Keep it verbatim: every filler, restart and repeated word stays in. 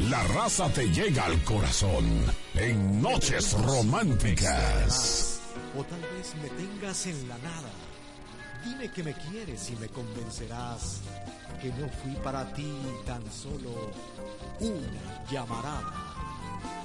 La raza te llega al corazón en Noches Románticas. O tal vez me tengas en la nada. Dime que me quieres y me convencerás que no fui para ti tan solo una llamarada.